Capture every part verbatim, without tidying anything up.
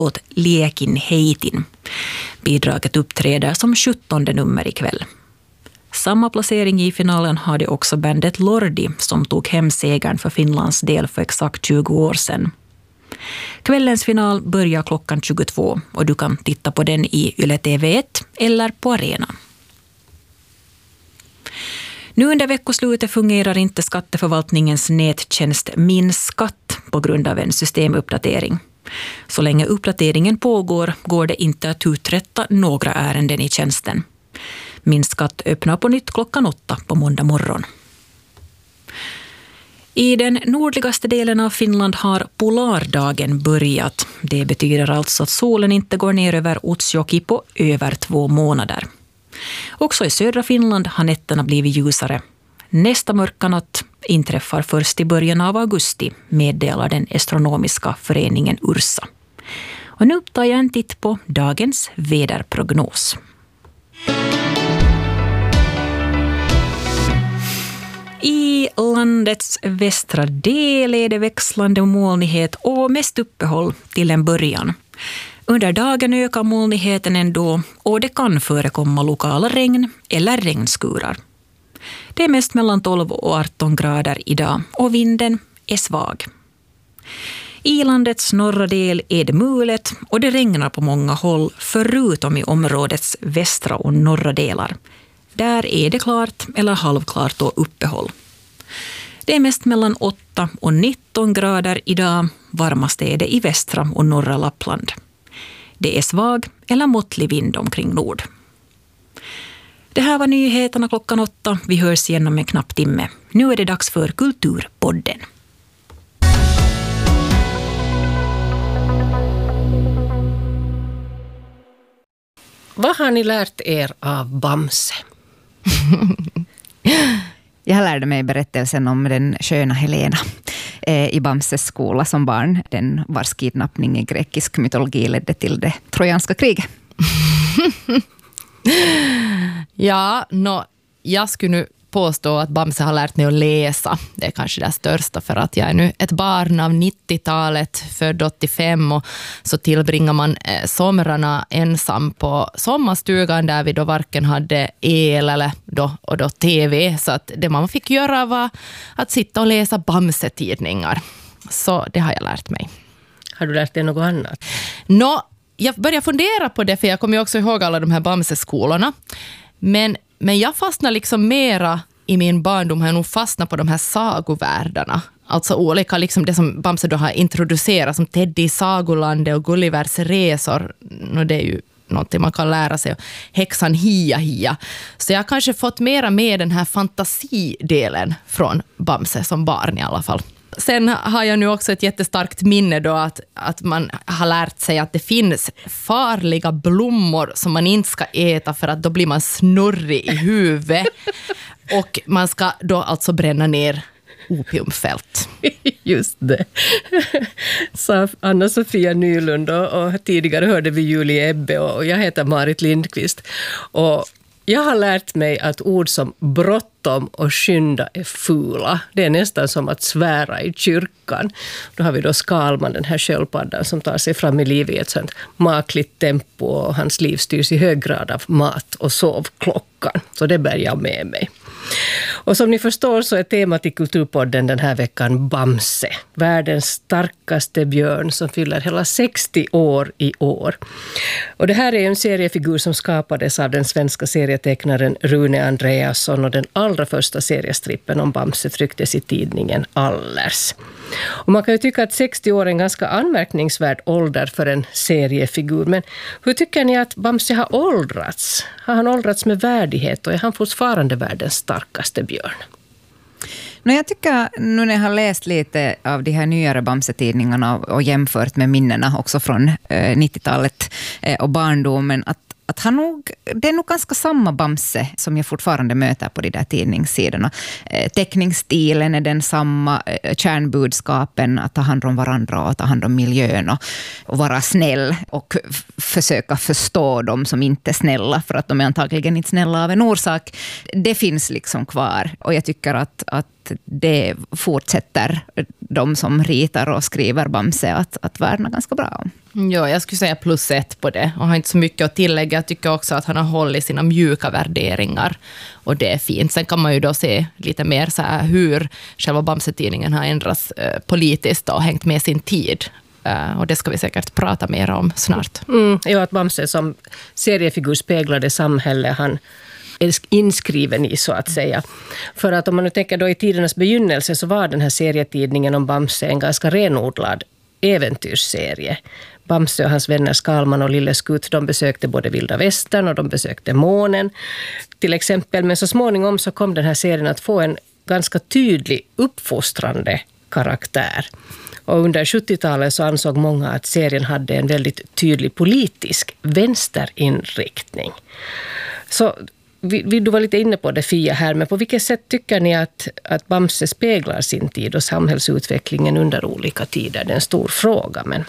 åt Liekin heitin. Bidraget uppträder som sjuttonde nummer ikväll. Samma placering i finalen hade också bandet Lordi som tog hem segern för Finlands del för exakt tjugo år sedan. Kvällens final börjar klockan tjugotvå och du kan titta på den i Yle T V ett eller på Arena. Nu under veckoslutet fungerar inte skatteförvaltningens nättjänst Min skatt på grund av en systemuppdatering. Så länge uppdateringen pågår går det inte att uträtta några ärenden i tjänsten. Min skatt öppnar på nytt klockan åtta på måndag morgon. I den nordligaste delen av Finland har polardagen börjat. Det betyder alltså att solen inte går ner över Utsjoki på över två månader. Också i södra Finland har nätterna blivit ljusare. Nästa mörka natt inträffar först i början av augusti, meddelar den astronomiska föreningen Ursa. Och nu tar jag en titt på dagens väderprognos. I landets västra del är det växlande molnighet och mest uppehåll till en början. Under dagen ökar molnigheten ändå och det kan förekomma lokala regn eller regnskurar. Det är mest mellan tolv och arton grader idag och vinden är svag. I landets norra del är det mulet och det regnar på många håll förutom i områdets västra och norra delar. Där är det klart eller halvklart och uppehåll. Det är mest mellan åtta och nitton grader idag, varmast är det i västra och norra Lappland. Det är svag eller måttlig vind omkring nord. Det här var nyheterna klockan åtta. Vi hörs igen om en knapp timme. Nu är det dags för Kulturpodden. Vad har ni lärt er av Bamse? Jag lärde mig berättelsen om den sköna Helena i Bamses skola som barn. Den vars kidnappning i grekisk mytologi ledde till det trojanska kriget. Ja, no, jag skulle nu påstå att Bamse har lärt mig att läsa. Det är kanske det största för att jag är nu ett barn av nittiotalet, född åttiofem, och så tillbringar man eh, somrarna ensam på sommarstugan där vi då varken hade el eller då, och då tv, så att det man fick göra var att sitta och läsa Bamse-tidningar. Så det har jag lärt mig. Har du lärt dig något annat? Nå, jag börjar fundera på det, för jag kommer ju också ihåg alla de här Bamse-skolorna. Men, men jag fastnar liksom mera i min barndom, har jag nog fastnat på de här sagovärldarna. Alltså olika, liksom det som Bamse då har introducerat, som Teddy i Sagolandet och Gullivers resor. Och det är ju någonting man kan lära sig. Häxan Hia Hia. Så jag har kanske fått mera med den här fantasidelen från Bamse som barn i alla fall. Sen har jag nu också ett jättestarkt minne då att, att man har lärt sig att det finns farliga blommor som man inte ska äta för att då blir man snurrig i huvudet. Och man ska då alltså bränna ner opiumfält. Just det. Sa Anna-Sofia Nylund, och tidigare hörde vi Julie Ebbe, och jag heter Marit Lindqvist. Och jag har lärt mig att ord som bråttom och skynda är fula. Det är nästan som att svära i kyrkan. Då har vi då Skalman, den här sköldpaddan som tar sig fram i livet i ett sånt makligt tempo, och hans liv styrs i hög grad av mat och sovklockan. Så det bär jag med mig. Och som ni förstår så är temat i Kulturpodden den här veckan Bamse, världens starkaste björn som fyller hela sextio år i år. Och det här är en seriefigur som skapades av den svenska serietecknaren Rune Andreasson, och den allra första seriestrippen om Bamse trycktes i tidningen Allers. Och man kan ju tycka att sextio år är en ganska anmärkningsvärd ålder för en seriefigur, men hur tycker ni att Bamse har åldrats? Har han åldrats med värdighet, och är han fortfarande världens starkaste björn? No, jag tycker, nu när jag har läst lite av de här nyare Bamse-tidningarna och jämfört med minnena också från eh, nittiotalet eh, och barndomen, att Att han nog, det är nog ganska samma Bamse som jag fortfarande möter på de där tidningssidorna. Eh, teckningsstilen är den samma, eh, kärnbudskapen att ta hand om varandra och ta hand om miljön och, och vara snäll och f- försöka förstå dem som inte är snälla, för att de är antagligen inte snälla av en orsak. Det finns liksom kvar, och jag tycker att, att att det fortsätter de som ritar och skriver Bamse att, att värna ganska bra om. Ja, jag skulle säga plus ett på det och har inte så mycket att tillägga. Jag tycker också att han har hållit sina mjuka värderingar och det är fint. Sen kan man ju då se lite mer så här hur själva Bamse-tidningen har ändrats eh, politiskt och hängt med sin tid. Uh, och det ska vi säkert prata mer om snart. Mm, ja, att Bamse som seriefigur speglade samhället han är inskriven i så att säga. För att om man nu tänker då i tidernas begynnelse så var den här serietidningen om Bamse en ganska renodlad äventyrsserie. Bamse och hans vänner Skalman och Lille Skutt, de besökte både Vilda Västern och de besökte månen till exempel. Men så småningom så kom den här serien att få en ganska tydlig uppfostrande karaktär. Och under sjuttiotalet så ansåg många att serien hade en väldigt tydlig politisk vänsterinriktning. Så vi, vi, du var lite inne på det, Fia, här, men på vilket sätt tycker ni att, att Bamse speglar sin tid och samhällsutvecklingen under olika tider? Det är en stor fråga, men...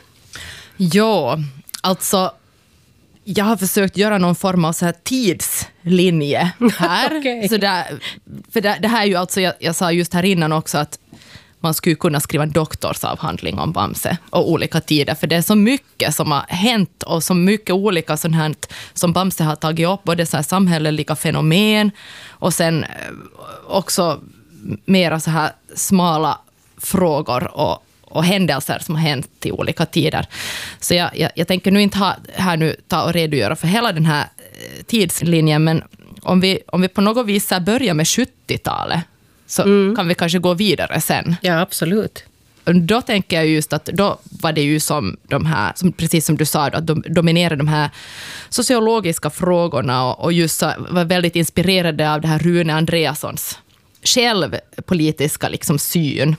Ja, alltså jag har försökt göra någon form av så här tidslinje här. Okay. Så där, för det, det här är ju alltså, jag, jag sa just här innan också att man skulle kunna skriva en doktorsavhandling om Bamse och olika tider. För det är så mycket som har hänt och så mycket olika sånt här som Bamse har tagit upp. Både så här samhälleliga fenomen och sen också mera så här smala frågor och, och händelser som har hänt i olika tider. Så jag, jag, jag tänker nu inte ha, här nu ta och redogöra för hela den här tidslinjen. Men om vi, om vi på något vis så börjar med sjuttiotalet. Så mm. kan vi kanske gå vidare sen. Ja, absolut. Då tänker jag just att då var det ju som de här, som, precis som du sa, att de dominerade de här sociologiska frågorna och, och just så var väldigt inspirerade av det här Rune Andreassons självpolitiska liksom syn.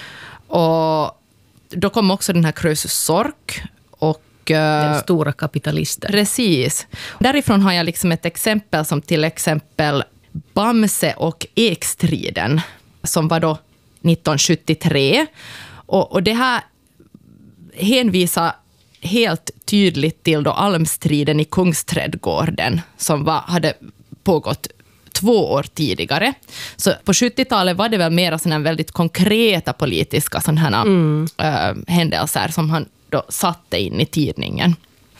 Och då kom också den här Krösus Sork och den stora kapitalisten. Precis. Därifrån har jag liksom ett exempel som till exempel Bamse och Ekstriden som var då nittonhundrasjuttiotre och, och det här hänvisar helt tydligt till då almstriden i Kungsträdgården som var, hade pågått två år tidigare. Så på sjuttiotalet var det väl mera sådana väldigt konkreta politiska sådana här mm. äh, händelser som han då satte in i tidningen.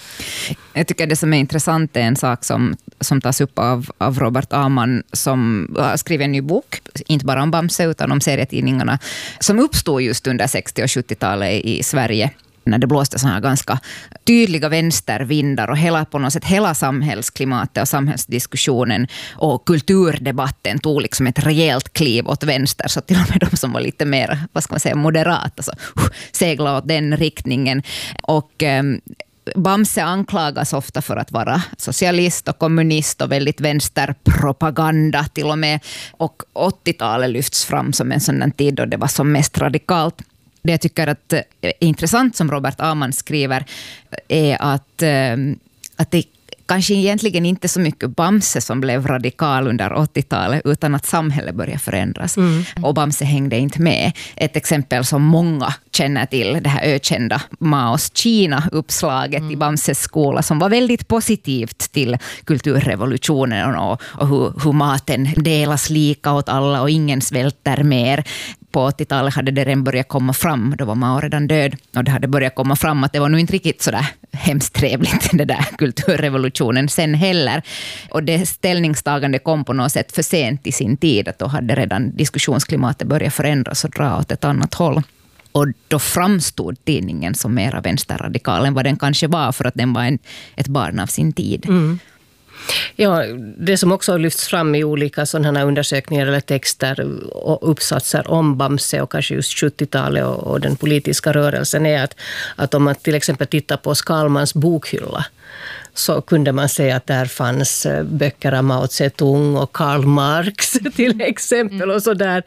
Jag tycker det som är intressant är en sak som, som tas upp av, av Robert Amann som har skrivit en ny bok, inte bara om Bamse utan om serietidningarna, som uppstod just under sextio- och sjuttiotalet i Sverige. När det blåste såna här ganska tydliga vänstervindar och hela, på något sätt hela samhällsklimatet och samhällsdiskussionen och kulturdebatten tog liksom ett rejält kliv åt vänster, så till och med de som var lite mer, vad ska man säga, moderata, alltså, uh, segla åt den riktningen. Och um, Bamse anklagas ofta för att vara socialist och kommunist och väldigt vänsterpropaganda till och med. Och åttiotalet lyfts fram som en sån tid då det var som mest radikalt. Det jag tycker att är intressant som Robert Amann skriver är att, att det kanske egentligen inte så mycket Bamse som blev radikal under åttiotalet utan att samhället började förändras. Mm. Och Bamse hängde inte med. Ett exempel som många känner till, det här ökända Maos Kina-uppslaget mm. i Bamses skola som var väldigt positivt till kulturrevolutionen och, och hur, hur maten delas lika åt alla och ingen svälter mer. På åttiotalet hade det redan börjat komma fram, då var Mao redan död, och det hade börjat komma fram att det var nog inte riktigt så där hemskt trevligt, det där kulturrevolutionen sen heller. Och det ställningstagande kom på något sätt för sent i sin tid, att då hade redan diskussionsklimatet börjat förändras och dra åt ett annat håll. Och då framstod tidningen som mera vänsterradikal än vad den kanske var, för att den var en, ett barn av sin tid. Mm. Ja, det som också har lyfts fram i olika sådana här undersökningar eller texter och uppsatser om Bamse och kanske just sjuttiotalet och, och den politiska rörelsen är att, att om man till exempel tittar på Skalmans bokhylla så kunde man säga att där fanns böcker av Mao Zedong och Karl Marx till exempel och så där.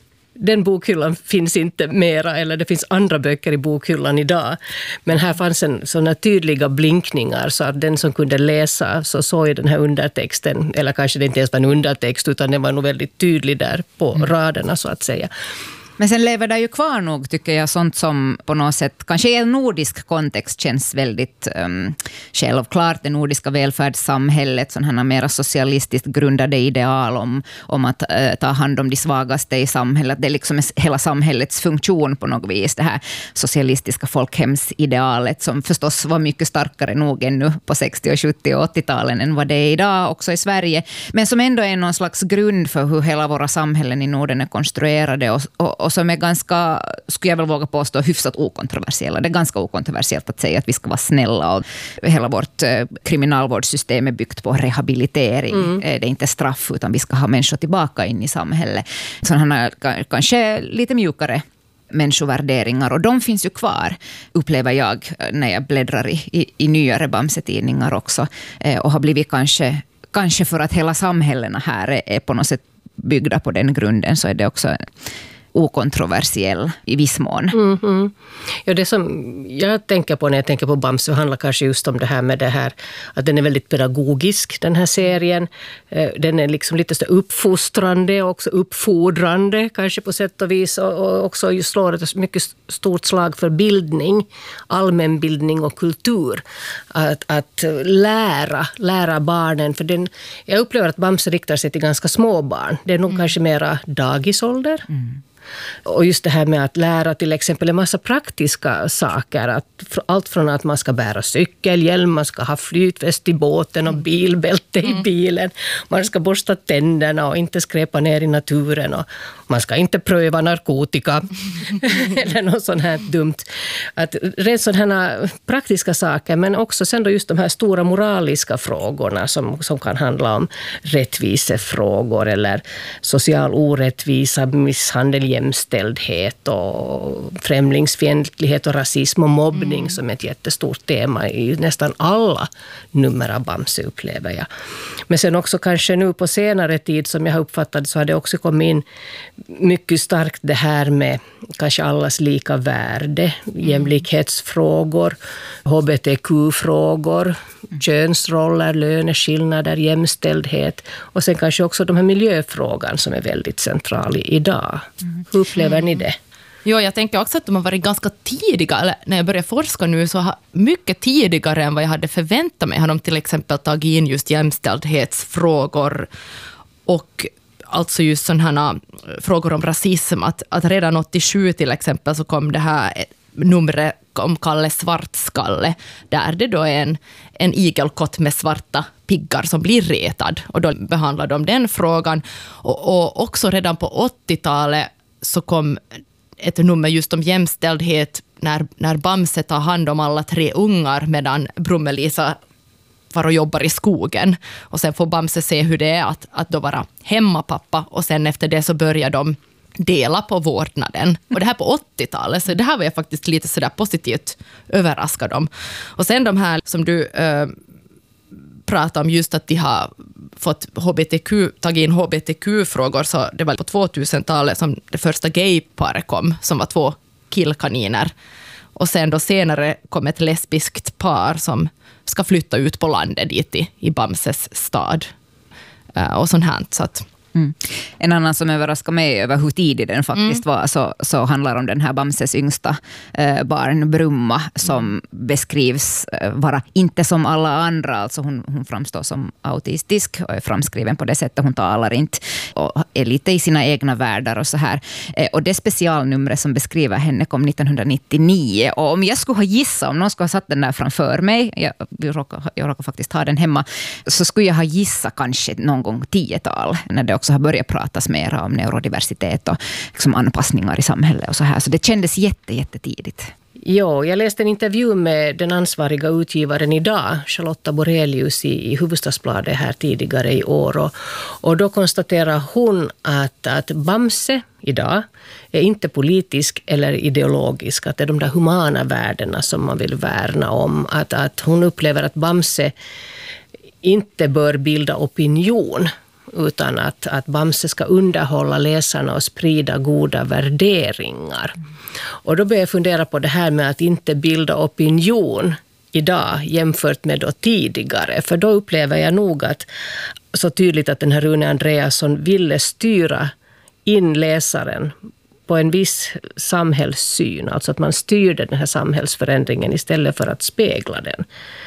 Den bokhyllan finns inte mera, eller det finns andra böcker i bokhyllan idag. Men här fanns en sådana tydliga blinkningar så att den som kunde läsa så såg den här undertexten, eller kanske det inte ens var en undertext utan den var nog väldigt tydlig där på mm. raderna så att säga. Men sen lever det ju kvar nog, tycker jag, sånt som på något sätt, kanske i en nordisk kontext känns väldigt um, självklart, det nordiska välfärdssamhället, sådana mera socialistiskt grundade ideal om, om att uh, ta hand om de svagaste i samhället. Det är liksom hela samhällets funktion på något vis, det här socialistiska folkhemsidealet som förstås var mycket starkare nog ännu på sextio-, sjuttio- och åttio-talen än vad det är idag också i Sverige, men som ändå är någon slags grund för hur hela våra samhällen i Norden är konstruerade och, och, och som är ganska, skulle jag väl våga påstå, hyfsat okontroversiella. Det är ganska okontroversiellt att säga att vi ska vara snälla, och hela vårt eh, kriminalvårdssystem är byggt på rehabilitering. Mm. Det är inte straff, utan vi ska ha människor tillbaka in i samhället. Sådana kanske lite mjukare människovärderingar, och de finns ju kvar, upplever jag när jag bläddrar i, i, i nyare Bamse-tidningar också, eh, och har blivit kanske, kanske för att hela samhällena här är, är på något sätt byggda på den grunden, så är det också okontroversiell i viss mån. Mm-hmm. Ja, det som jag tänker på när jag tänker på Bamse handlar kanske just om det här med det här att den är väldigt pedagogisk, den här serien. Den är liksom lite så uppfostrande och också uppfordrande kanske på sätt och vis, och också just slår ett mycket stort slag för bildning, allmänbildning och kultur. Att, att lära, lära barnen, för den, jag upplever att Bamse riktar sig till ganska små barn. Det är nog mm. kanske mera dagisålder. Mm. Och just det här med att lära till exempel en massa praktiska saker. Att, allt från att man ska bära cykelhjälm, man ska ha flytväst i båten och bilbälte i bilen. Man ska borsta tänderna och inte skräpa ner i naturen. Och man ska inte pröva narkotika eller något sånt här dumt. Att rent sådana här praktiska saker, men också sen då just de här stora moraliska frågorna som, som kan handla om rättvisefrågor eller social orättvisa, misshandel, jämställdhet och främlingsfientlighet och rasism och mobbning mm. som är ett jättestort tema i nästan alla nummer av Bamse, upplever jag. Men sen också kanske nu på senare tid som jag har uppfattat, så har det också kommit in mycket starkt det här med kanske allas lika värde, mm. jämlikhetsfrågor, H B T Q-frågor, mm. könsroller, löneskillnader, jämställdhet, och sen kanske också de här miljöfrågan som är väldigt central idag. Mm. Hur upplever ni det? Jo, jag tänker också att de har varit ganska tidiga, eller när jag börjar forska nu så har mycket tidigare än vad jag hade förväntat mig har de till exempel tagit in just jämställdhetsfrågor och alltså just sådana frågor om rasism, att, att redan åttiosju till exempel så kom det här numret om Kalle Svartskalle, där det då är en, en igelkott med svarta piggar som blir retad, och då behandlar de den frågan. Och, och också redan på åttiotalet så kom ett nummer just om jämställdhet när, när Bamse tar hand om alla tre ungar medan Brummelisa far och jobbar i skogen. Och sen får Bamse se hur det är att, att då vara hemmapappa, och sen efter det så börjar de dela på vårdnaden. Och det här på åttiotalet, så det här var jag faktiskt lite sådär positivt överraskad om. Och sen de här som du äh, pratar om, just att de har fått H B T Q, tagit in H B T Q-frågor, så det var på tvåtusentalet som det första gayparet kom, som var två killkaniner. Och sen då senare kom ett lesbiskt par som ska flytta ut på landet dit i, i Bamses stad. Uh, och sånt här, så att Mm. En annan som överraskar mig över hur tidig den faktiskt mm. var, så, så handlar om den här Bamses yngsta eh, barn, Brumma, som mm. beskrivs eh, vara inte som alla andra. Alltså hon, hon framstår som autistisk och är framskriven på det sättet. Hon talar inte och är lite i sina egna världar och så här. Eh, och det specialnumret som beskriver henne kom nittonhundranittionio. Och om jag skulle ha gissat, om någon skulle ha satt den där framför mig, jag, jag, råkar, jag råkar faktiskt ha den hemma, så skulle jag ha gissat kanske någon gång tiotal, när det också har börjat pratas mer om neurodiversitet och liksom anpassningar i samhället och så här. Så det kändes jätte, jättetidigt. Ja, jag läste en intervju med den ansvariga utgivaren idag, Charlotta Borelius, i, i Hufvudstadsbladet här tidigare i år. Och, och då konstaterar hon att, att Bamse idag är inte politisk eller ideologisk. Att det är de där humana värdena som man vill värna om. Att, att hon upplever att Bamse inte bör bilda opinion, utan att, att Bamse ska underhålla läsarna och sprida goda värderingar. Mm. Och då börjar jag fundera på det här med att inte bilda opinion idag jämfört med då tidigare. För då upplever jag nog att så tydligt att den här Rune Andreasson ville styra in läsaren på en viss samhällssyn, alltså att man styrde den här samhällsförändringen istället för att spegla den.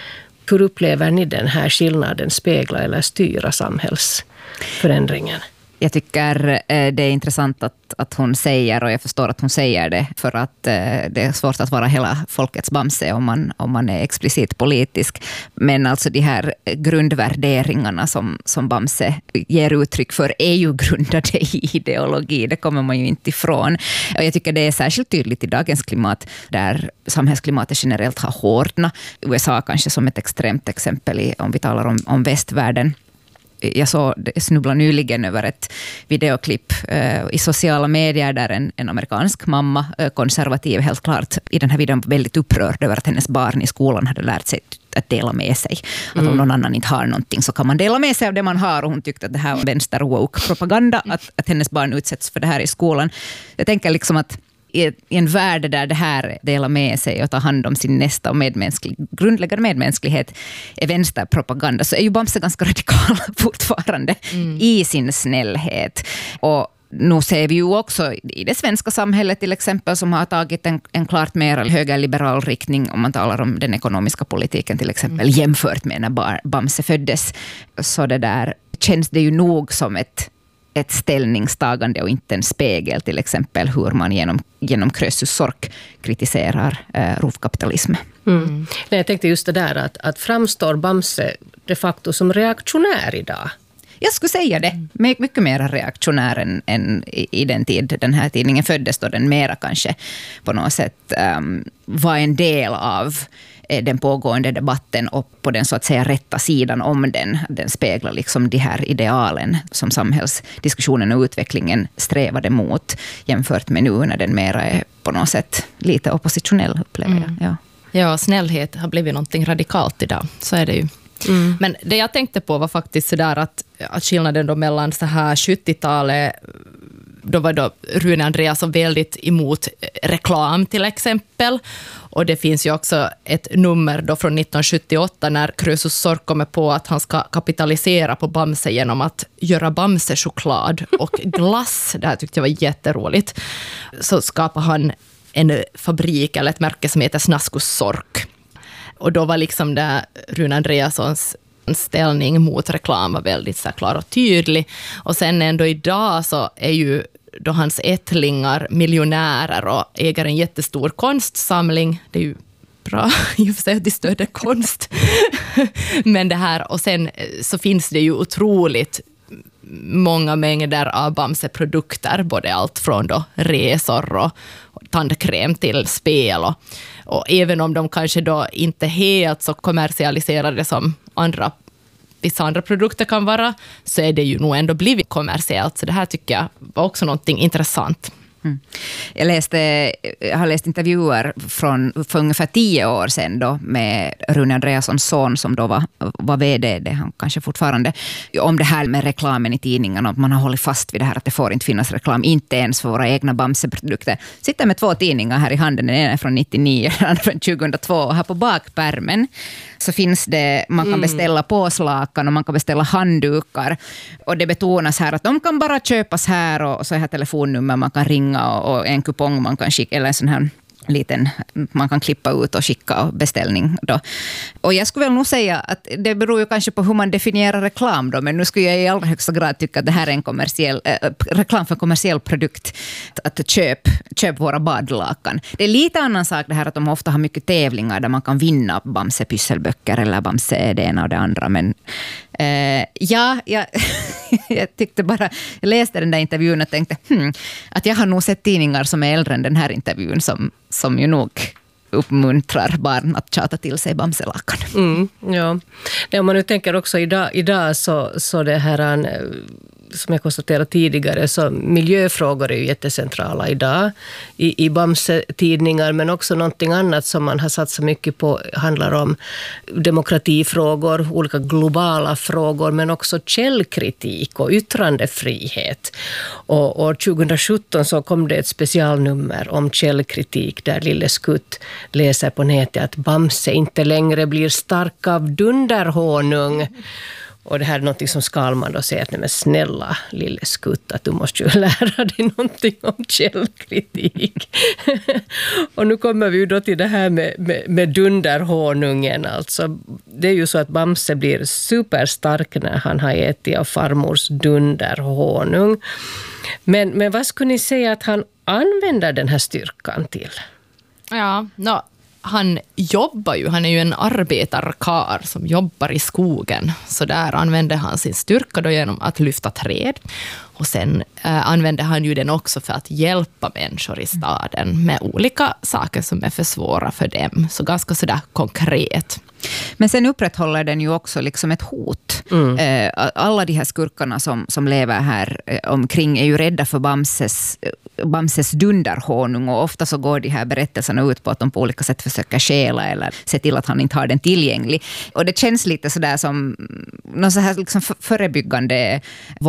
Hur upplever ni den här skillnaden, spegla eller styra samhällsförändringen? Jag tycker det är intressant att, att hon säger, och jag förstår att hon säger det, för att det är svårt att vara hela folkets Bamse om man, om man är explicit politisk. Men alltså de här grundvärderingarna som, som Bamse ger uttryck för är ju grundade i ideologi, det kommer man ju inte ifrån. Och jag tycker det är särskilt tydligt i dagens klimat, där samhällsklimatet generellt har hårdnat. U S A kanske som ett extremt exempel i, om vi talar om, om västvärlden. Jag så snubbla nyligen över ett videoklipp eh, i sociala medier där en, en amerikansk mamma, eh, konservativ helt klart, i den här videon väldigt upprörd över att hennes barn i skolan hade lärt sig att dela med sig. Att om någon annan inte har någonting så kan man dela med sig av det man har, och hon tyckte att det här var vänster woke-propaganda, att, att hennes barn utsätts för det här i skolan. Jag tänker liksom att i en värld där det här dela med sig och ta hand om sin nästa och medmänsklig, grundläggande medmänsklighet är vänsterpropaganda, så är ju Bamse ganska radikal fortfarande mm. i sin snällhet. Och nu ser vi ju också i det svenska samhället till exempel, som har tagit en, en klart mer högerliberal riktning, om man talar om den ekonomiska politiken till exempel, mm. jämfört med när Bamse föddes. Så det där känns det ju nog som ett ett ställningstagande och inte en spegel, till exempel hur man genom, genom Krösus Sork kritiserar eh, rovkapitalism. Mm. Mm. Jag tänkte just det där att, att framstår Bamse de facto som reaktionär idag? Jag skulle säga det. Mycket mer reaktionär än, än i den tid den här tidningen föddes, då den mera kanske på något sätt um, var en del av den pågående debatten, och på den så att säga rätta sidan om den. Den speglar liksom de här idealen som samhällsdiskussionen och utvecklingen strävade mot, jämfört med nu när den mera är på något sätt lite oppositionell, upplever jag. Mm. Ja. Ja, snällhet har blivit någonting radikalt idag. Så är det ju. Mm. Men det jag tänkte på var faktiskt så där att, att skillnaden då mellan så här sjuttiotalet, då var då Rune Andreasson väldigt emot reklam till exempel. Och det finns ju också ett nummer då från nittonhundrasjuttioåtta när Krösus Sork kommer på att han ska kapitalisera på Bamse genom att göra Bamse-choklad och glass. Det här tyckte jag var jätteroligt. Så skapar han en fabrik eller ett märke som heter Snaskus Sork. Och då var liksom det Rune Andreassons ställning mot reklam var väldigt så klar och tydlig. Och sen ändå idag så är ju då hans ättlingar miljonärer och äger en jättestor konstsamling. Det är ju bra i och för sig att de stöder konst. Men det här, och sen så finns det ju otroligt många mängder av Bamse-produkter, både allt från då resor och tandkräm till spel. Och, och även om de kanske då inte helt så kommersialiserade som andra vissa andra produkter kan vara, så är det ju nog ändå blivit kommersiellt. Så det här tycker jag var också någonting intressant. Mm. Jag, läste, jag har läst intervjuer från för ungefär tio år sedan då, med Rune Andreassons son som då var, var vd, det han kanske fortfarande, om det här med reklamen i tidningarna, att man har hållit fast vid det här att det får inte finnas reklam, inte ens för våra egna Bamse-produkter. Sitter med två tidningar här i handen, den ena är från nittionio och den andra från tjugohundratvå, och här på bakpärmen så finns det, man kan beställa påslakan och man kan beställa handdukar, och det betonas här att de kan bara köpas här, och så här telefonnummer man kan ringa och en kupong man kan skicka, eller en sån här liten, man kan klippa ut och skicka beställning då. Och jag skulle väl nog säga att det beror ju kanske på hur man definierar reklam då, men nu skulle jag i allra högsta grad tycka att det här är en kommersiell äh, reklam för en kommersiell produkt, att, att köp, köp våra badlakan. Det är lite annan sak det här att de ofta har mycket tävlingar där man kan vinna Bamse pysselböcker eller Bamse det ena och det andra, men äh, ja, jag, jag tyckte bara, jag läste den där intervjun och tänkte hmm, att jag har nog sett tidningar som är äldre än den här intervjun som som ju nog uppmuntrar barn att tjata till sig Bamselakan. Mm, ja. Om man nu tänker också idag, idag så, så det här, som jag konstaterade tidigare, så miljöfrågor är ju jättecentrala idag i, i Bamse-tidningar, men också någonting annat som man har satsat mycket på handlar om demokratifrågor, olika globala frågor, men också källkritik och yttrandefrihet. Och, och tjugohundrasjutton så kom det ett specialnummer om källkritik där Lille Skutt läser på nätet att Bamse inte längre blir stark av dunderhonung. Och det här är något som Skalman då säger att nej men snälla lille skutt, att du måste ju lära dig någonting om källkritik. Och nu kommer vi ju då till det här med, med, med dunderhonungen. Alltså, det är ju så att Bamse blir superstark när han har ätit av farmors dunderhonung. Men, men vad skulle ni säga att han använder den här styrkan till? Ja, no, han jobbar ju, han är ju en arbetarkar som jobbar i skogen. Så där använder han sin styrka då genom att lyfta träd. Och sen eh, använder han ju den också för att hjälpa människor i staden med olika saker som är för svåra för dem. Så ganska sådär konkret. Men sen upprätthåller den ju också liksom ett hot. Mm. Eh, alla de här skurkarna som, som lever här eh, omkring är ju rädda för Bamses, Bamses dunderhonung, och ofta så går de här berättelserna ut på att de på olika sätt försöker stjäla eller se till att han inte har den tillgänglig. Och det känns lite sådär som någon så här liksom förebyggande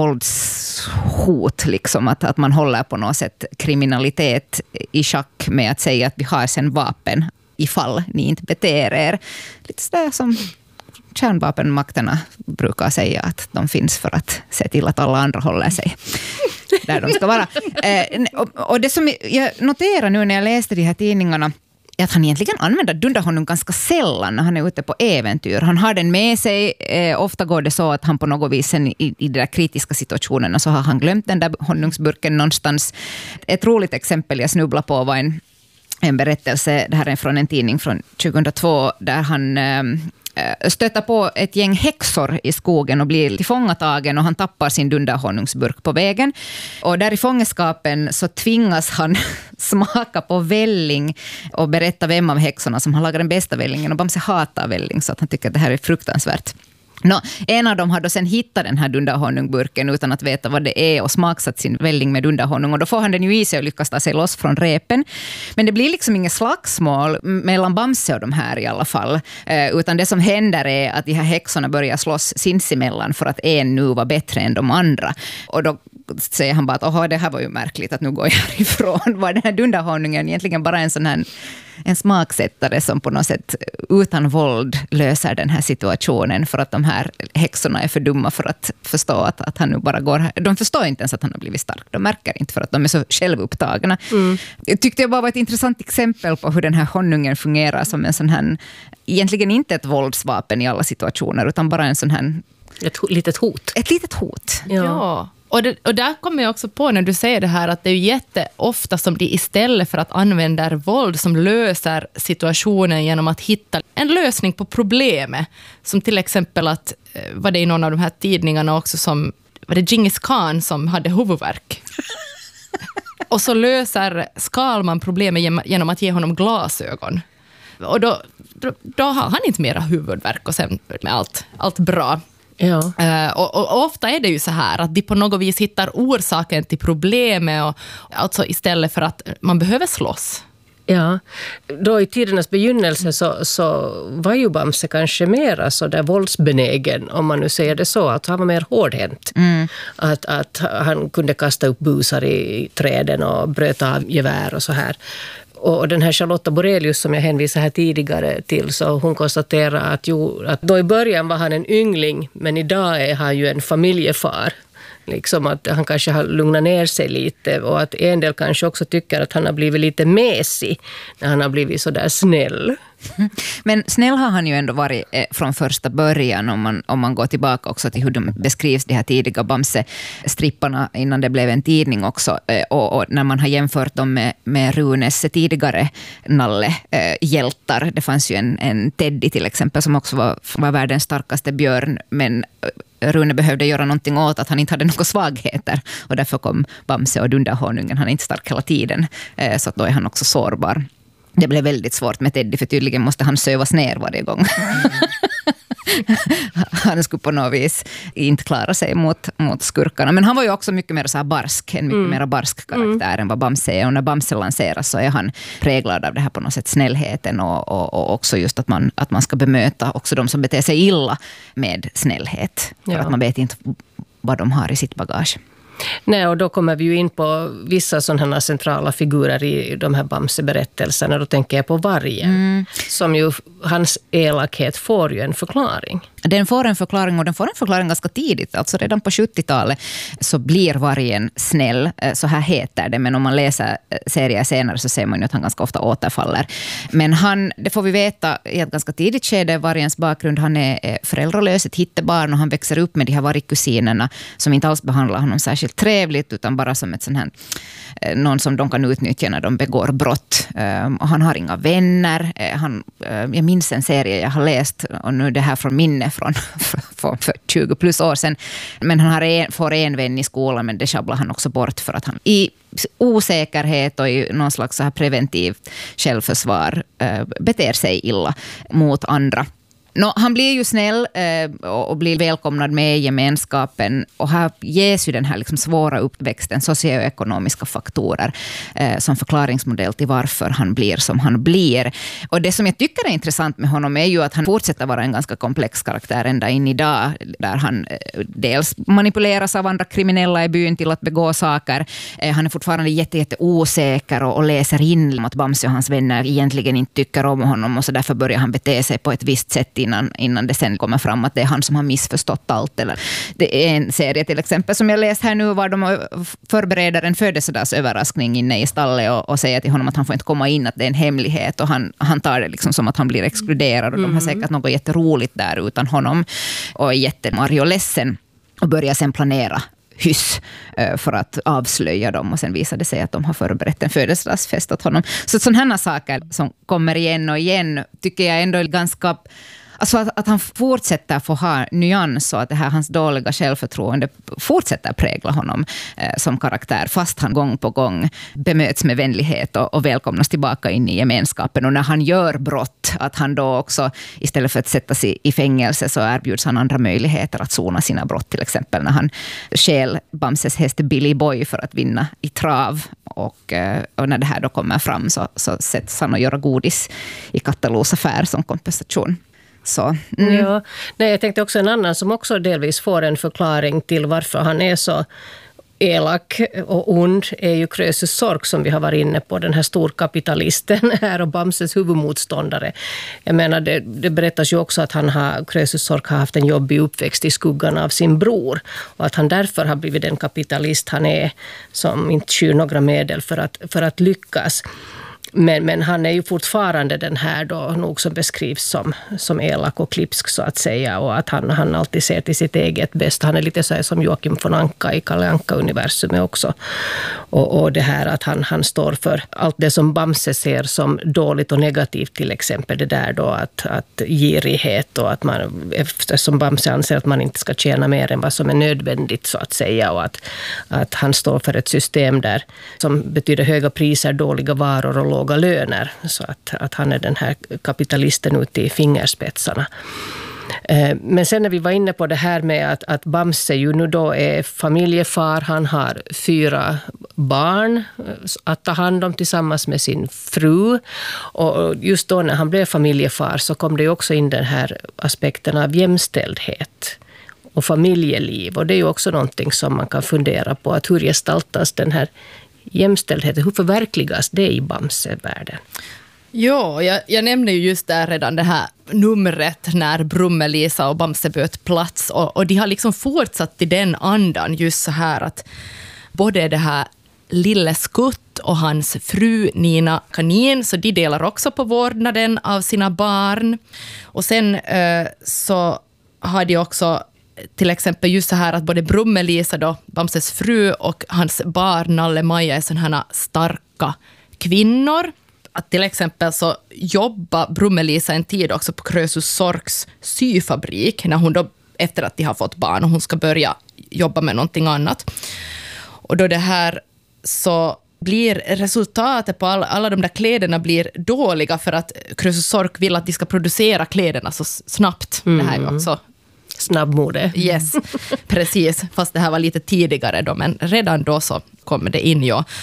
våldshot, liksom, att, att man håller på något sätt kriminalitet i schack med att säga att vi har sen vapen ifall ni inte beter er. Lite sådär som kärnvapenmakterna brukar säga att de finns för att se till att alla andra håller sig där de ska vara. Eh, och det som jag noterar nu när jag läste de här tidningarna är att han egentligen använder dunderhonung ganska sällan när han är ute på äventyr. Han har den med sig. Eh, ofta går det så att han på något vis i, i de där kritiska situationerna så har han glömt den där honungsburken någonstans. Ett roligt exempel jag snubblar på var en En berättelse, det här är från en tidning från tjugohundratvå, där han äh, stöter på ett gäng häxor i skogen och blir tillfångatagen, och han tappar sin dunderhonungsburk på vägen. Och där i fångenskapen så tvingas han smaka på välling och berätta vem av häxorna som har lagat den bästa vällingen. Och Bamse hatar välling, så att han tycker att det här är fruktansvärt. No, en av dem har då sen hittat den här dunderhonungburken utan att veta vad det är och smaksatt sin välling med dunderhonung, och då får han den ju i sig och lyckas ta sig loss från repen. Men det blir liksom inget slagsmål mellan Bamse och de här i alla fall, eh, utan det som händer är att de här häxorna börjar slåss sinsemellan för att en nu var bättre än de andra. Och då säger han bara att Åh, det här var ju märkligt, att nu går jag härifrån. Var den här dunderhonungen egentligen bara en sån här en smaksättare som på något sätt utan våld löser den här situationen, för att de här häxorna är för dumma för att förstå att, att han nu bara går här. De förstår inte ens att han har blivit stark. De märker inte för att de är så självupptagna. Mm. Jag tyckte jag bara var ett intressant exempel på hur den här honungen fungerar som en sån här, egentligen inte ett våldsvapen i alla situationer, utan bara en sån här ett litet hot. Ett litet hot. Ja. ja. Och, det, och där kommer jag också på när du säger det här att det är ju jätteofta som de istället för att använda våld som löser situationen genom att hitta en lösning på problemet. Som till exempel att, var det i någon av de här tidningarna också som, var det Genghis Khan som hade huvudvärk? Och så löser Skalman problemet genom att ge honom glasögon. Och då, då, då har han inte mera huvudvärk och sen med allt, allt bra. Ja. Uh, och, och ofta är det ju så här att de på något vis hittar orsaken till problemet, och, alltså istället för att man behöver slåss. Ja, då i tidernas begynnelse så, så var ju Bamse kanske mera så där våldsbenägen, om man nu säger det så, att han var mer hårdhänt. Mm. Att, att han kunde kasta upp busar i träden och bröta av gevär och så här. Och den här Charlotta Borelius som jag hänvisade här tidigare till, så hon konstaterar att, jo, att då i början var han en yngling, men idag är han ju en familjefar. Liksom att han kanske har lugnat ner sig lite, och att en del kanske också tycker att han har blivit lite mesig när han har blivit så där snäll. Men snäll har han ju ändå varit eh, från första början, om man, om man går tillbaka också till hur de beskrivs, de här tidiga Bamse-stripparna innan det blev en tidning också, eh, och, och när man har jämfört dem med, med Runes tidigare Nalle-hjältar. Eh, det fanns ju en, en Teddy till exempel som också var, var världens starkaste björn, men Rune behövde göra någonting åt att han inte hade några svagheter, och därför kom Bamse och dunderhonungen. Han är inte stark hela tiden, eh, så att då är han också sårbar. Det blev väldigt svårt med Teddy, för tydligen måste han sövas ner varje gång. Han skulle på något vis inte klara sig mot, mot skurkarna. Men han var ju också mycket mer så här barsk, en mycket mm. mer barsk karaktär mm. än vad Bamse är. Och när Bamse lanseras så är han präglad av det här på något sätt snällheten, och, och, och också just att man, att man ska bemöta också de som beter sig illa med snällhet. För ja. att man vet inte vad de har i sitt bagage. Nej, och då kommer vi ju in på vissa sådana centrala figurer i de här Bamse-berättelserna. Då tänker jag på vargen, mm. som ju, hans elakhet får ju en förklaring. Den får en förklaring, och den får en förklaring ganska tidigt. Alltså redan på sjuttiotalet så blir vargen snäll, så här heter det. Men om man läser serier senare så ser man ju att han ganska ofta återfaller. Men han, det får vi veta i ett ganska tidigt skede, vargens bakgrund. Han är föräldralös, ett hittebarn, och han växer upp med de här vargkusinerna som inte alls behandlar honom särskilt trevligt, utan bara som ett sånt här, någon som de kan utnyttja när de begår brott. Och han har inga vänner. Han, jag minns en serie jag har läst, och nu det här från minne från för, för tjugo plus år sedan. Men han har en, får en vän i skolan, men det sjabblar han också bort för att han i osäkerhet och i någon slags så här preventiv självförsvar äh, beter sig illa mot andra. No, han blir ju snäll eh, och blir välkomnad med i gemenskapen, och här ges ju den här liksom svåra uppväxten socioekonomiska faktorer eh, som förklaringsmodell till varför han blir som han blir. Och det som jag tycker är intressant med honom är ju att han fortsätter vara en ganska komplex karaktär ända in idag, där han eh, dels manipuleras av andra kriminella i byn till att begå saker. Eh, han är fortfarande jätte, jätte osäker och, och läser in att Bamse och hans vänner egentligen inte tycker om honom, och så därför börjar han bete sig på ett visst sätt Innan, innan det sen kommer fram att det är han som har missförstått allt. Eller det är en serie till exempel som jag läst här nu, var de förbereder en födelsedagsöverraskning inne i stallet och, och säger till honom att han får inte komma in, att det är en hemlighet, och han, han tar det liksom som att han blir exkluderad, och mm. de har säkert något jätteroligt där utan honom, och är jättemarg och ledsen, och börjar sen planera hyss för att avslöja dem, och sen visade det sig att de har förberett en födelsedagsfest åt honom. Så sådana här saker som kommer igen och igen tycker jag ändå är ganska... Alltså att, att han fortsätter få ha nyans, och att det här hans dåliga självförtroende fortsätter prägla honom eh, som karaktär, fast han gång på gång bemöts med vänlighet och, och välkomnas tillbaka in i gemenskapen. Och när han gör brott, att han då också istället för att sätta sig i fängelse så erbjuds han andra möjligheter att sona sina brott, till exempel när han stjäl Bamses häst Billy Boy för att vinna i trav, och, eh, och när det här då kommer fram så, så sätts han att göra godis i Kattalos affär som kompensation. Så. Mm. Ja, nej, jag tänkte också en annan som också delvis får en förklaring till varför han är så elak och ond är ju Krösus Sork, som vi har varit inne på, den här storkapitalisten här och Bamses huvudmotståndare. Jag menar, det, det berättas ju också att han har, Krösus Sork har haft en jobbig uppväxt i skuggan av sin bror, och att han därför har blivit den kapitalist han är, som inte skyr några medel för att, för att lyckas. Men, men han är ju fortfarande den här då nog som beskrivs som, som elak och klipsk så att säga, och att han, han alltid ser till sitt eget bästa. Han är lite så här som Joakim von Anka i Kalle Anka-universumet också. Och, och det här att han, han står för allt det som Bamse ser som dåligt och negativt, till exempel det där då att, att girighet, och att man, eftersom Bamse anser att man inte ska tjäna mer än vad som är nödvändigt så att säga, och att, att han står för ett system där som betyder höga priser, dåliga varor och låga löner, så att, att han är den här kapitalisten ute i fingerspetsarna. Men sen när vi var inne på det här med att, att Bamse ju nu då är familjefar, han har fyra barn att ta hand om tillsammans med sin fru, och just då när han blev familjefar så kom det också in den här aspekten av jämställdhet och familjeliv, och det är ju också någonting som man kan fundera på, att hur gestaltas den här jämställdheten, hur förverkligas det i Bamse-världen? Ja, jag, jag nämnde ju just där redan det här numret när Brummelisa och Bamse bytte plats, och, och de har liksom fortsatt i den andan just så här att både det här Lille Skutt och hans fru Nina Kanin, så de delar också på vårdnaden av sina barn, och sen eh, så har de också till exempel just så här att både Brummelisa då, Bamses fru, och hans barn Nalle Maja är sådana här starka kvinnor. Att till exempel så jobbar Brummelisa en tid också på Krösus Sorks syfabrik, när hon då, efter att de har fått barn, och hon ska börja jobba med någonting annat. Och då det här så blir resultatet på alla, alla de där kläderna blir dåliga, för att Krösus Sork vill att de ska producera kläderna så snabbt. Mm. Det här är ju också snabbmode. Yes, precis. Fast det här var lite tidigare då, men redan då så kommer det in, ja.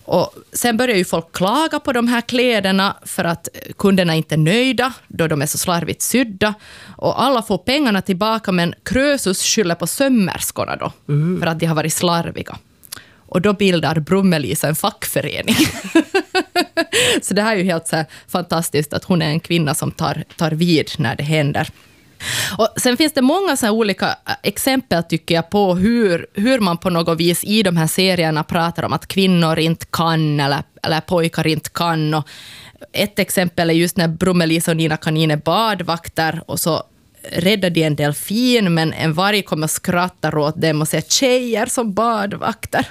Och sen börjar ju folk klaga på de här kläderna för att kunderna inte är nöjda då de är så slarvigt sydda. Och alla får pengarna tillbaka, men Krösus skyller på sömmerskorna då mm. för att de har varit slarviga. Och då bildar Brummelisa en fackförening. Så det här är ju helt så här fantastiskt att hon är en kvinna som tar, tar vid när det händer. Och sen finns det många så här olika exempel tycker jag på hur, hur man på något vis i de här serierna pratar om att kvinnor inte kan eller, eller pojkar inte kan. Och ett exempel är just när Brummelisa och Nina Kanin är badvakter och så räddar de en delfin, men en varg kommer att skratta åt dem och säga tjejer som badvakter.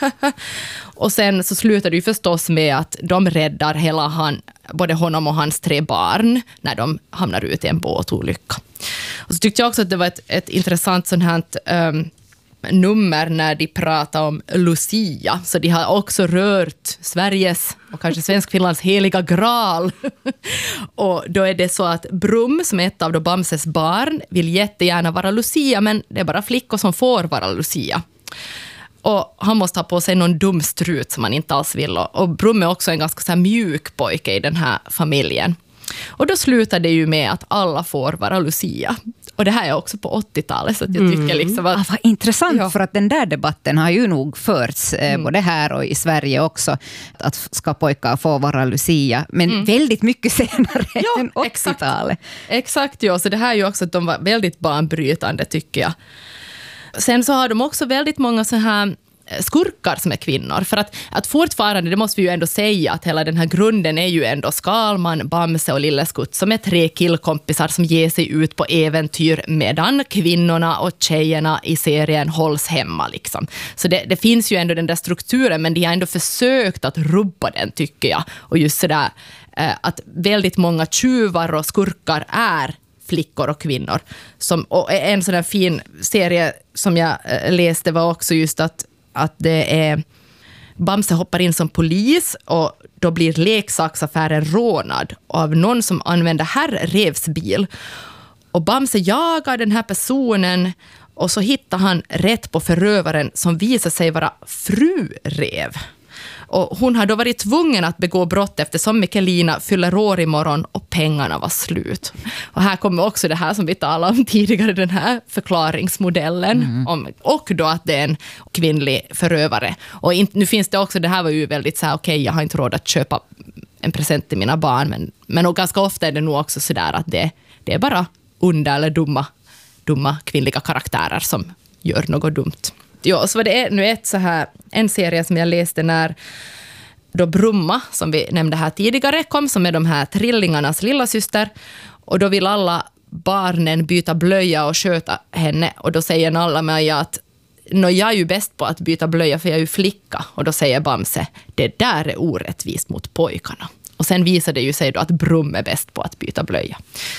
Och sen så slutar det ju förstås med att de räddar hela han, både honom och hans tre barn när de hamnar ut i en båtolycka. Och så tyckte jag också att det var ett, ett intressant sånt här um, nummer när de pratar om Lucia. Så de har också rört Sveriges och kanske Svenskfinlands heliga graal. Och då är det så att Brum, som är ett av då Bamses barn, vill jättegärna vara Lucia, men det är bara flickor som får vara Lucia. Och han måste ha på sig någon dum strut som han inte alls vill. Och Brum är också en ganska så här mjuk pojke i den här familjen. Och då slutar det ju med att alla får vara Lucia. Och det här är också på åttiotalet, så att jag tycker liksom att... Ah, vad intressant, ja. För att den där debatten har ju nog förts eh, mm. både här och i Sverige också, att ska pojkar få vara Lucia, men mm. väldigt mycket senare ja, än åttiotalet. Exakt, exakt ja, så det här är ju också att de var väldigt banbrytande tycker jag. Sen så har de också väldigt många så här skurkar som är kvinnor. För att, att fortfarande, det måste vi ju ändå säga, att hela den här grunden är ju ändå Skalman, Bamse och Lilleskutt som är tre killkompisar som ger sig ut på äventyr medan kvinnorna och tjejerna i serien hålls hemma liksom. Så det, det finns ju ändå den där strukturen, men de har ändå försökt att rubba den tycker jag. Och just sådär eh, att väldigt många tjuvar och skurkar är flickor och kvinnor. Som, och en sån här fin serie som jag eh, läste var också just att att det är Bamse hoppar in som polis och då blir leksaksaffären rånad av någon som använder herr Revs bil. Och Bamse jagar den här personen och så hittar han rätt på förövaren som visar sig vara fru Rev. Och hon har då varit tvungen att begå brott eftersom Mikkelina fyller år imorgon och pengarna var slut. Och här kommer också det här som vi talade om tidigare, den här förklaringsmodellen. Mm. Om, och då att det är en kvinnlig förövare. Och in, nu finns det också, det här var ju väldigt så här, okej, okay, jag har inte råd att köpa en present till mina barn. Men, men och ganska ofta är det nog också så där att det, det är bara onda eller dumma, dumma kvinnliga karaktärer som gör något dumt. Ja, så var det nu ett så här, en serie som jag läste när då Brumma, som vi nämnde här tidigare, kom, som är de här trillingarnas lilla syster. Och då vill alla barnen byta blöja och sköta henne. Och då säger alla mig att no, jag är ju bäst på att byta blöja för jag är ju flicka. Och då säger Bamse, det där är orättvist mot pojkarna. Och sen visar det ju sig då att Brum är bäst på att byta blöja.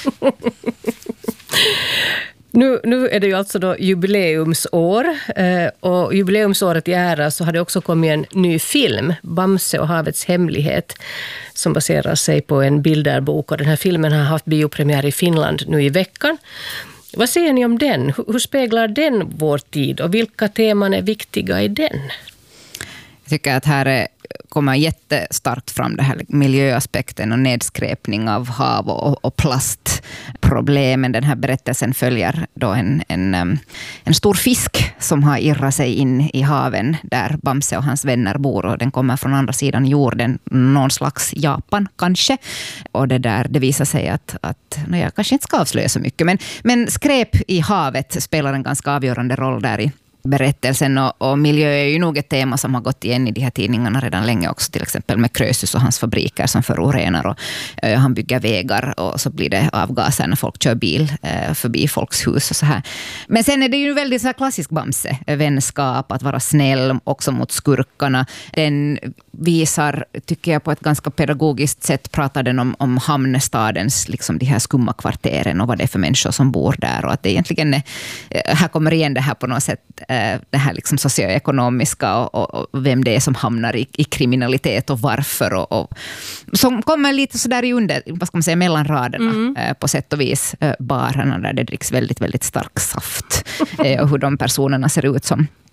Nu, nu är det ju alltså då jubileumsår eh, och jubileumsåret i ära så har det också kommit en ny film, Bamse och havets hemlighet, som baserar sig på en bilderbok, och den här filmen har haft biopremiär i Finland nu i veckan. Vad säger ni om den? Hur, hur speglar den vår tid och vilka teman är viktiga i den? Jag tycker att här är, kommer jättestarkt fram det här miljöaspekten och nedskräpning av hav och, och plastproblemen. Den här berättelsen följer då en, en, en stor fisk som har irrat sig in i haven där Bamse och hans vänner bor, och den kommer från andra sidan jorden, någon slags Japan kanske. Och det där, det visar sig att, att no, jag kanske inte ska avslöja så mycket, men, men skräp i havet spelar en ganska avgörande roll där i berättelsen, och, och miljö är ju nog ett tema som har gått igen i de här tidningarna redan länge också, till exempel med Krösus och hans fabriker som förorenar, och uh, han bygger vägar och så blir det avgaser när folk kör bil uh, förbi folks hus och så här. Men sen är det ju väldigt så här klassisk Bamse, vänskap, att vara snäll också mot skurkarna. Den visar, tycker jag, på ett ganska pedagogiskt sätt, pratar den om, om hamnstadens, liksom de här skumma kvarteren och vad det är för människor som bor där, och att det egentligen är, här kommer igen det här på något sätt, det här liksom socioekonomiska och, och, och vem det är som hamnar i, i kriminalitet och varför, och, och som kommer lite så där i under, vad ska man säga, mellan raderna mm. eh, på sätt och vis, eh, barerna där det dricks väldigt, väldigt stark saft eh, och hur de personerna ser ut som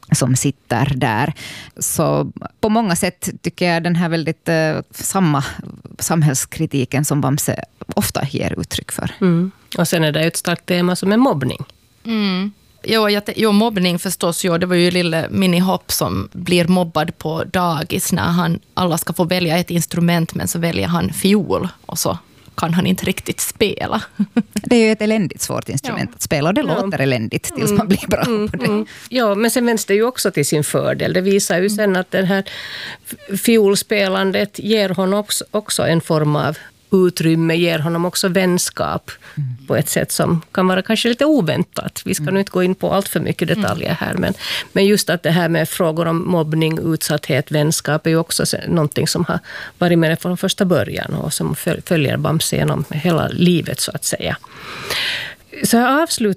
som sitter där. Så på många sätt tycker jag den här väldigt eh, samma samhällskritiken som Bamse ofta ger uttryck för. Mm. Och sen är det ett starkt tema som är mobbning. Mm. Jo, jag, jo, mobbning förstås. Jo, det var ju lille Minnie Hopp som blir mobbad på dagis när han, alla ska få välja ett instrument, men så väljer han fiol och så kan han inte riktigt spela. Det är ju ett eländigt svårt instrument ja. att spela och det ja. låter eländigt tills mm. man blir bra mm. på det. Mm. Ja, men sen vänds det ju också till sin fördel. Det visar ju sen att det här fiolspelandet ger honom också, också en form av utrymme, ger honom också vänskap mm. på ett sätt som kan vara kanske lite oväntat. Vi ska mm. nu inte gå in på allt för mycket detaljer här, men, men just att det här med frågor om mobbning, utsatthet, vänskap är ju också någonting som har varit med från första början och som följer Bamse genom hela livet så att säga. Så här avslut,